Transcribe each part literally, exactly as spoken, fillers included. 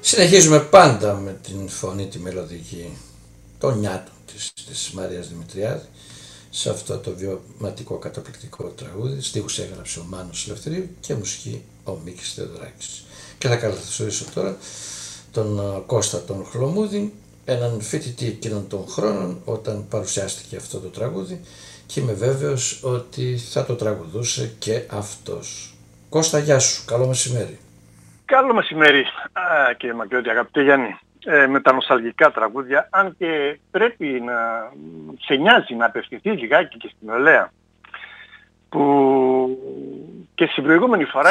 Συνεχίζουμε πάντα με την φωνή τη μελωδική των νιάτων της, της Μαρίας Δημητριάδη σε αυτό το βιωματικό καταπληκτικό τραγούδι. Στίχους έγραψε ο Μάνος Ελευθερίου και μουσική ο Μίκης Θεοδωράκης. Και θα καλωσορίσω τώρα τον Κώστα τον Χλωμούδη, έναν φοιτητή εκείνων των χρόνων όταν παρουσιάστηκε αυτό το τραγούδι, και είμαι βέβαιος ότι θα το τραγουδούσε και αυτός. Κώστα, γεια σου, καλό μεσημέρι. Καλό μεσημέρι, α, κύριε Μακρύωτη, αγαπητέ Γιάννη. Ε, με τα νοσταλγικά τραγούδια, αν και πρέπει να σε νοιάζει να απευθυνθεί λιγάκι και στην Ολέα, που και στην προηγούμενη φορά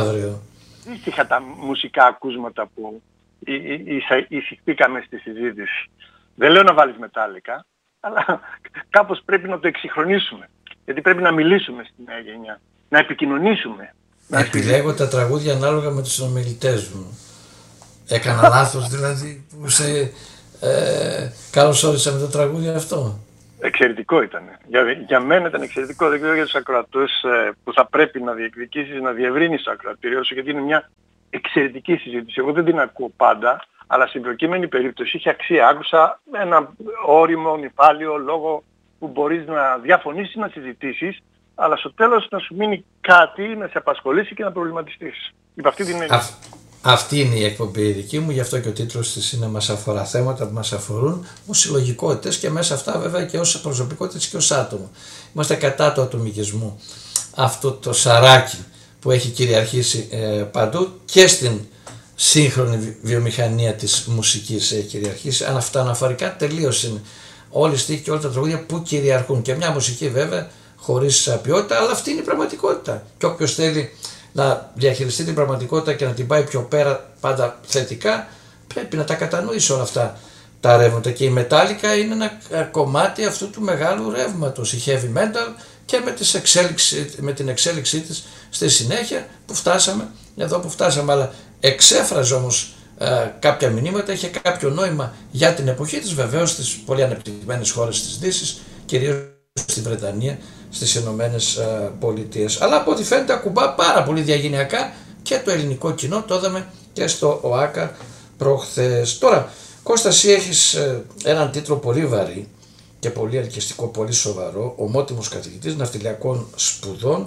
είχα τα μουσικά ακούσματα που εισηχθήκαμε στη συζήτηση. Δεν λέω να βάλεις μετάλλικα, αλλά κάπως πρέπει να το εξυγχρονίσουμε. Γιατί πρέπει να μιλήσουμε στη νέα γενιά, να επικοινωνήσουμε. Επιλέγω τα τραγούδια ανάλογα με τους συνομιλητές μου. Έκανα λάθος δηλαδή που σε ε, καλωσόρισα με το τραγούδι αυτό? Εξαιρετικό ήταν. Για, για μένα ήταν εξαιρετικό. Δεν ξέρω για τους ακροατές ε, που θα πρέπει να διεκδικήσεις, να διευρύνεις το ακροατήριό σου, γιατί είναι μια εξαιρετική συζήτηση. Εγώ δεν την ακούω πάντα, αλλά στην προκείμενη περίπτωση είχε αξία. Άκουσα ένα όριμο, νυφάλιο λόγο που μπορείς να διαφωνήσεις, να συζητήσεις, αλλά στο τέλος να σου μείνει κάτι, να σε απασχολήσει και να προβληματιστείς. Υπ' αυτή την έννοια. Αυτή είναι η εκπομπή δική μου, γι' αυτό και ο τίτλος της είναι «Μας αφορά», θέματα που μας αφορούν ως συλλογικότητες και μέσα αυτά βέβαια και ως προσωπικότητες και ως άτομο. Είμαστε κατά του ατομικισμού, αυτό το σαράκι που έχει κυριαρχήσει ε, παντού και στην σύγχρονη βιομηχανία της μουσικής έχει κυριαρχήσει. Αν αυτά αναφορικά τελείως είναι όλοι οι στίχοι και όλα τα τραγούδια που κυριαρχούν, και μια μουσική βέβαια χωρίς ποιότητα, αλλά αυτή είναι η πραγματικότητα. Και όποιος θέλει να διαχειριστεί την πραγματικότητα και να την πάει πιο πέρα πάντα θετικά, πρέπει να τα κατανοήσει όλα αυτά τα ρεύματα. Και η μετάλλικα είναι ένα κομμάτι αυτού του μεγάλου ρεύματος, η heavy metal, και με, τις εξέλιξη, με την εξέλιξή της στη συνέχεια που φτάσαμε εδώ που φτάσαμε. Αλλά εξέφραζε όμως ε, κάποια μηνύματα, είχε κάποιο νόημα για την εποχή της, βεβαίως στις πολύ ανεπτυγμένες χώρες της Δύσης, κυρίως στη Βρετανία, στις Ηνωμένες Πολιτείες. Αλλά από ό,τι φαίνεται ακουμπά πάρα πολύ διαγενειακά και το ελληνικό κοινό, το είδαμε και στο ΟΑΚΑ προχθές. Τώρα, Κώστα, εσύ έχεις έναν τίτλο πολύ βαρύ και πολύ ελκυστικό, πολύ σοβαρό, ομότιμος καθηγητής ναυτιλιακών σπουδών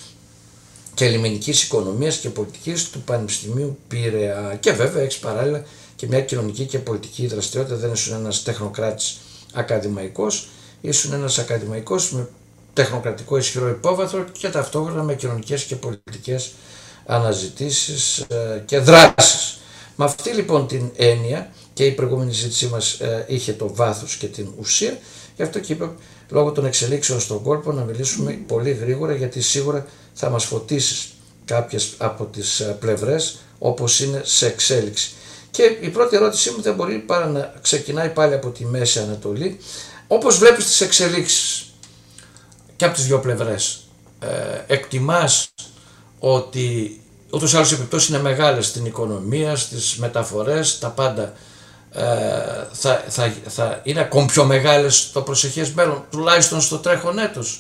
και λιμενικής οικονομίας και πολιτικής του Πανεπιστημίου Πειραιά. Και βέβαια έχεις παράλληλα και μια κοινωνική και πολιτική δραστηριότητα, δεν ήσουν ένας τεχνοκράτης ακαδημαϊκός, ήσουν ένας ακαδημαϊκός με τεχνοκρατικό ισχυρό υπόβαθρο και ταυτόχρονα με κοινωνικές και πολιτικές αναζητήσεις ε, και δράσεις. Με αυτή λοιπόν την έννοια και η προηγούμενη συζήτησή μας ε, είχε το βάθος και την ουσία, γι' αυτό και είπα λόγω των εξελίξεων στον κόλπο να μιλήσουμε πολύ γρήγορα, γιατί σίγουρα θα μας φωτίσεις κάποιες από τις ε, πλευρές όπως είναι σε εξέλιξη. Και η πρώτη ερώτησή μου δεν μπορεί παρά να ξεκινάει πάλι από τη Μέση Ανατολή. Όπως βλέπεις τις εξελίξεις και από τις δύο πλευρές, ε, εκτιμάς ότι ούτως ή άλλως οι επιπτώσεις είναι μεγάλες στην οικονομία, στις μεταφορές, τα πάντα ε, θα, θα, θα είναι ακόμη πιο μεγάλες στο προσεχές μέλλον, τουλάχιστον στο τρέχον έτος?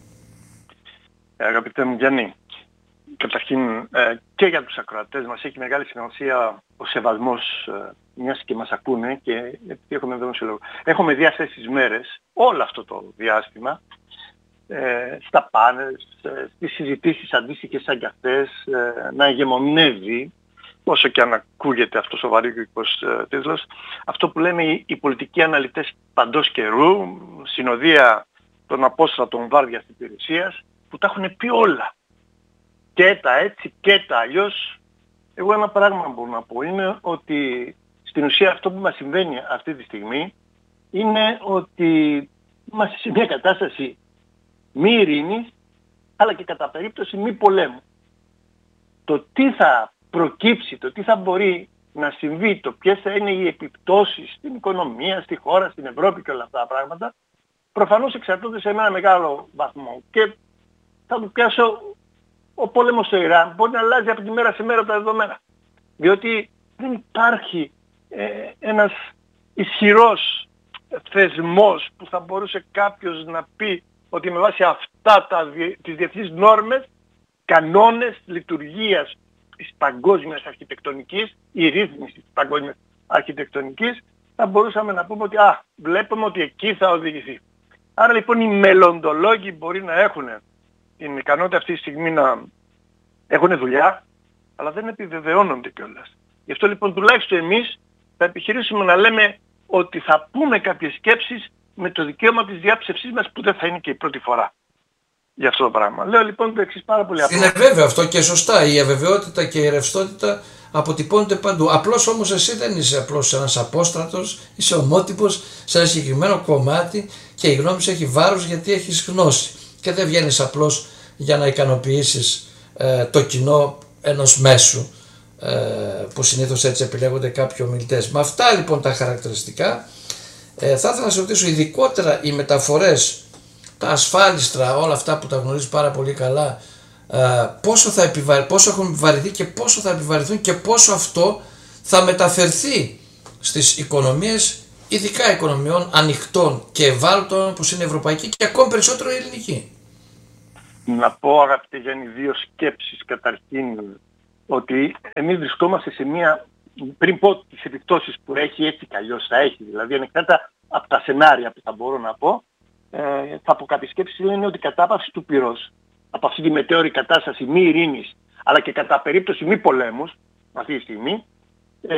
Ε, αγαπητέ μου Γιάννη, καταρχήν ε, και για τους ακροατές μας έχει μεγάλη σημασία ο σεβασμός, ε, μιας και μας ακούνε, και επειδή έχουμε δημοσιολόγο. Έχουμε δει αυτές τις μέρες, όλο αυτό το διάστημα, ε, στα πάνελ, ε, στις συζητήσεις αντίστοιχες σαν κι αυτές, ε, να ηγεμονεύει, όσο και αν ακούγεται αυτός ο βαρύγικος ε, τίτλος, αυτό που λένε οι, οι πολιτικοί αναλυτές παντός καιρού, συνοδεία των απόστρατων βάρδιας της υπηρεσίας, που τα έχουν πει όλα. Και τα έτσι και τα αλλιώς. Εγώ ένα πράγμα μπορώ να πω είναι ότι στην ουσία αυτό που μας συμβαίνει αυτή τη στιγμή είναι ότι είμαστε σε μια κατάσταση μη ειρήνης, αλλά και κατά περίπτωση μη πολέμου. Το τι θα προκύψει, το τι θα μπορεί να συμβεί, το ποιες θα είναι οι επιπτώσεις στην οικονομία, στη χώρα, στην Ευρώπη και όλα αυτά τα πράγματα, προφανώς εξαρτώνται σε ένα μεγάλο βαθμό. Και θα του πιάσω, ο πόλεμος στο Ιράν μπορεί να αλλάζει από τη μέρα σε μέρα τα δεδομένα. Διότι δεν υπάρχει ε, ένας ισχυρός θεσμός που θα μπορούσε κάποιος να πει ότι με βάση αυτά τα, τις διεθνείς νόρμες, κανόνες λειτουργίας της παγκόσμιας αρχιτεκτονικής, η ρύθμιση της παγκόσμιας αρχιτεκτονικής, θα μπορούσαμε να πούμε ότι α, βλέπουμε ότι εκεί θα οδηγηθεί. Άρα λοιπόν οι μελλοντολόγοι μπορεί να έχουν την ικανότητα αυτή τη στιγμή να έχουν δουλειά, αλλά δεν επιβεβαιώνονται κιόλας. Γι' αυτό λοιπόν τουλάχιστον εμείς θα επιχειρήσουμε να λέμε ότι θα πούμε κάποιες σκέψεις με το δικαίωμα της διάψευσής μας, που δεν θα είναι και η πρώτη φορά για αυτό το πράγμα. Λέω λοιπόν το εξής πάρα πολύ απλό. Είναι βέβαιο αυτό και σωστά. Η αβεβαιότητα και η ρευστότητα αποτυπώνεται παντού. Απλώς όμως εσύ δεν είσαι απλώς ένας απόστρατος, είσαι ομότυπος σε ένα συγκεκριμένο κομμάτι και η γνώμη σου έχει βάρος γιατί έχεις γνώση. Και δεν βγαίνεις απλώς για να ικανοποιήσεις ε, το κοινό ενός μέσου, ε, που συνήθως έτσι επιλέγονται κάποιοι ομιλητές. Με αυτά λοιπόν τα χαρακτηριστικά, ε, θα ήθελα να σε ρωτήσω ειδικότερα οι μεταφορές, τα ασφάλιστρα, όλα αυτά που τα γνωρίζεις πάρα πολύ καλά, ε, πόσο, θα επιβαρ... πόσο έχουν επιβαρυνθεί και πόσο θα επιβαρυνθούν και πόσο αυτό θα μεταφερθεί στις οικονομίες, ειδικά οικονομιών ανοιχτών και ευάλωτων όπως είναι η ευρωπαϊκή και ακόμη περισσότερο η ελληνική. Να πω, αγαπητέ Γιάννη, δύο σκέψεις. Καταρχήν, ότι εμείς βρισκόμαστε σε μια, πριν πω τις επιπτώσεις που έχει, έτσι κι αλλιώς θα έχει, δηλαδή ανεξάρτητα από τα σενάρια που θα μπορώ να πω, ε, θα πω κάποιες σκέψεις. Λένε ότι η κατάπαυση του πυρός, από αυτή τη μετέωρη κατάσταση μη ειρήνης, αλλά και κατά περίπτωση μη πολέμους, αυτή τη στιγμή, ε,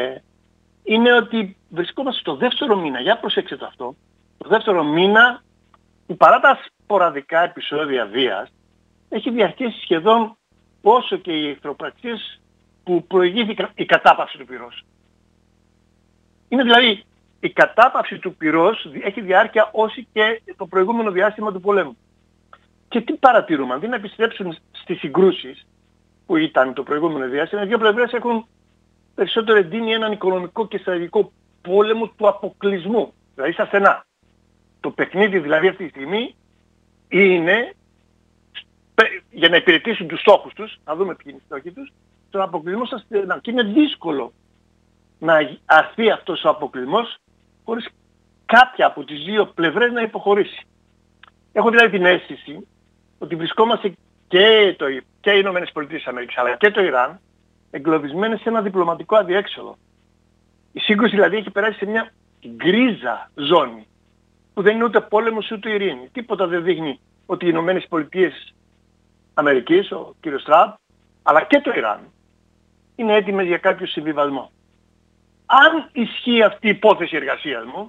είναι ότι βρισκόμαστε στο δεύτερο μήνα, για προσέξτε το αυτό, το δεύτερο μήνα που παρά τα σποραδικά επεισόδια βίας έχει διαρκέσει σχεδόν όσο και οι εχθροπραξίες που προηγήθηκαν η κατάπαυση του πυρός. Είναι δηλαδή η κατάπαυση του πυρός έχει διάρκεια όσο και το προηγούμενο διάστημα του πολέμου. Και τι παρατηρούμε, αντί να επιστρέψουν στις συγκρούσεις που ήταν το προηγούμενο διάστημα, οι δύο πλευρές έχουν περισσότερο εντείνει έναν οικονομικό και στρατηγικό πόλεμο του αποκλεισμού, δηλαδή στα στενά. Το παιχνίδι δηλαδή αυτή τη στιγμή είναι για να υπηρετήσουν τους στόχους τους, να δούμε ποιοι είναι οι στόχοι τους, τον αποκλεισμό στα στενά. Και είναι δύσκολο να αρθεί αυτός ο αποκλεισμός χωρίς κάποια από τις δύο πλευρές να υποχωρήσει. Έχω δηλαδή την αίσθηση ότι βρισκόμαστε και, το, και οι Ηνωμένες Πολιτείες της Αμερικής αλλά και το Ιράν εγκλωβισμένοι σε ένα διπλωματικό αδιέξοδο. Η σύγκρουση δηλαδή έχει περάσει σε μια γκρίζα ζώνη που δεν είναι ούτε πόλεμος ούτε ειρήνη. Τίποτα δεν δείχνει ότι οι Ηνωμένες Πολιτείες Αμερικής, ο κ. Τραμπ, αλλά και το Ιράν είναι έτοιμες για κάποιο συμβιβασμό. Αν ισχύει αυτή η υπόθεση εργασίας μου,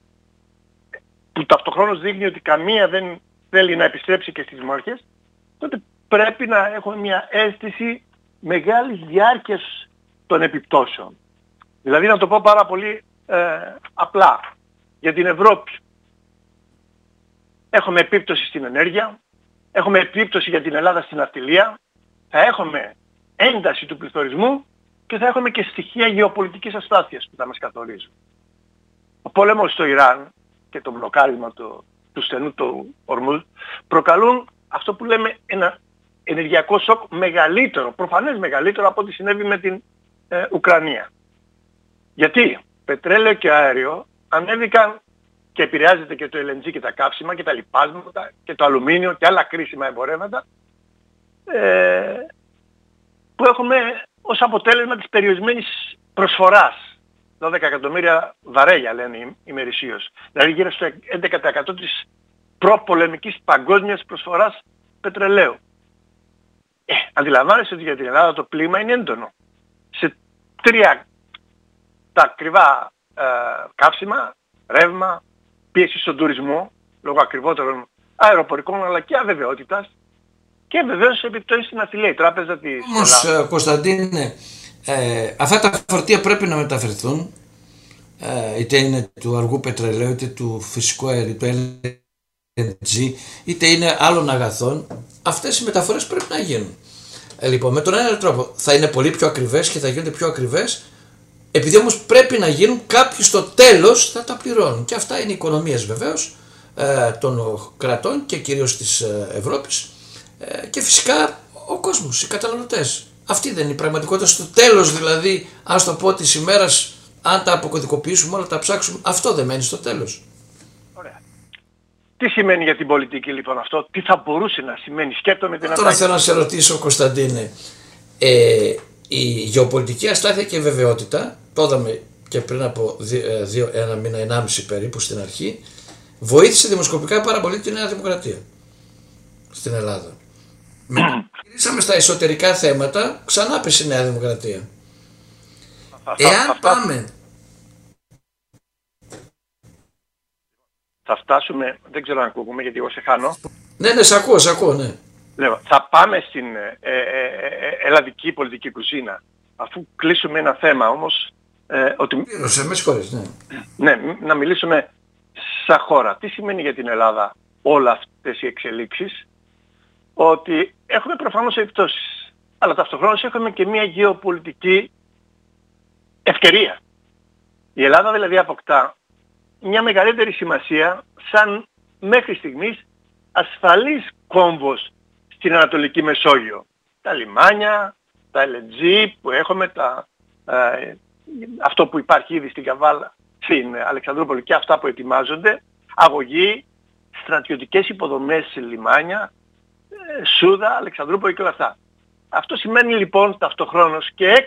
που ταυτοχρόνως δείχνει ότι καμία δεν θέλει να επιστρέψει και στις μάχες, τότε πρέπει να έχουμε μια αίσθηση μεγάλης διάρκειας των επιπτώσεων. Δηλαδή να το πω πάρα πολύ ε, απλά για την Ευρώπη. Έχουμε επίπτωση στην ενέργεια, έχουμε επίπτωση για την Ελλάδα στην ναυτιλία, θα έχουμε ένταση του πληθωρισμού και θα έχουμε και στοιχεία γεωπολιτικής αστάθειας που θα μας καθορίζουν. Ο πόλεμος στο Ιράν και το μπλοκάρισμα του, του στενού του Ορμούζ προκαλούν αυτό που λέμε ένα ενεργειακό σοκ μεγαλύτερο, προφανές μεγαλύτερο από ό,τι συνέβη με την ε, Ουκρανία. Γιατί πετρέλαιο και αέριο ανέβηκαν και επηρεάζεται και το ελ εν τζι και τα καύσιμα και τα λιπάσματα και το αλουμίνιο και άλλα κρίσιμα εμπορεύματα ε, που έχουμε ως αποτέλεσμα της περιορισμένης προσφοράς. δώδεκα εκατομμύρια βαρέλια λένε ημερησίως. Δηλαδή γύρω στο έντεκα τοις εκατό της προπολεμικής παγκόσμιας προσφοράς πετρελαίου. Ε, αντιλαμβάνεσαι ότι για την Ελλάδα το πλήμα είναι έντονο. Σε τρία τα ακριβά ε, καύσιμα, ρεύμα, πίεση στον τουρισμό, λόγω ακριβότερων αεροπορικών αλλά και αβεβαιότητας και βεβαίως επιπτώσεις στην ναυτιλία. Η τράπεζα της Όμως, Ελλάδα. Κωνσταντίνε, ε, αυτά τα φορτία πρέπει να μεταφερθούν, ε, είτε είναι του αργού πετρελαίου, είτε του φυσικού αερίου, του ελ εν τζι, είτε είναι άλλων αγαθών. Αυτές οι μεταφορές πρέπει να γίνουν. Ε, λοιπόν, με τον ένα τρόπο θα είναι πολύ πιο ακριβές και θα γίνονται πιο ακριβές, επειδή όμως πρέπει να γίνουν, κάποιοι στο τέλος θα τα πληρώνουν. Και αυτά είναι οι οικονομίες βεβαίως ε, των κρατών και κυρίως της ε, Ευρώπης ε, και φυσικά ο κόσμος, οι καταναλωτές. Αυτή δεν είναι η πραγματικότητα. Στο τέλος δηλαδή, ας το πω της ημέρας, αν τα αποκωδικοποιήσουμε όλα, τα ψάξουμε, αυτό δεν μένει στο τέλος. Ωραία. Τι σημαίνει για την πολιτική λοιπόν αυτό, τι θα μπορούσε να σημαίνει, σκέπτομαι την Τώρα θέλω να σε ρωτήσω, Κωνσταντίνε, Ε, η γεωπολιτική αστάθεια και βεβαιότητα, το είδαμε και πριν από δύο, δύο, ένα μήνα, ενάμιση περίπου στην αρχή, βοήθησε δημοσκοπικά πάρα πολύ τη Νέα Δημοκρατία στην Ελλάδα. Μετά γυρίσαμε στα εσωτερικά θέματα, ξανά πέσει η Νέα Δημοκρατία. Εάν πάμε... Θα φτάσουμε, δεν ξέρω αν ακούγουμε γιατί εγώ σε χάνω. Ναι, ναι, σ' ακούω, σ' ακούω, ναι. Λέω, θα πάμε στην ε, ε, ε, ελλαδική πολιτική κουζίνα. Αφού κλείσουμε ένα θέμα όμως... Ε, ότι... Πλήρωσε, με συγχωρείς, ναι. Ναι, να μιλήσουμε σαν χώρα. Τι σημαίνει για την Ελλάδα όλα αυτές οι εξελίξεις? Ότι έχουμε προφανώς επιπτώσεις. Αλλά ταυτοχρόνως έχουμε και μια γεωπολιτική ευκαιρία. Η Ελλάδα δηλαδή αποκτά μια μεγαλύτερη σημασία σαν μέχρι στιγμής ασφαλής κόμβος στην Ανατολική Μεσόγειο. Τα λιμάνια, τα ελ εν τζι που έχουμε, τα, ε, αυτό που υπάρχει ήδη στην Καβάλα, στην Αλεξανδρούπολη και αυτά που ετοιμάζονται, αγωγή, στρατιωτικές υποδομές σε λιμάνια, ε, Σούδα, Αλεξανδρούπολη και όλα αυτά. Αυτό σημαίνει λοιπόν ταυτοχρόνως και